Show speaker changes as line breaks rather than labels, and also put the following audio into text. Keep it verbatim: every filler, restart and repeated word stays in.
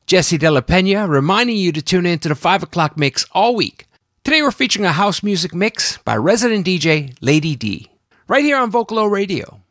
Jesse De La Pena reminding you to tune in to the five o'clock mix all week. Today we're featuring a house music mix by resident D J Lady D, right here on Vocalo Radio.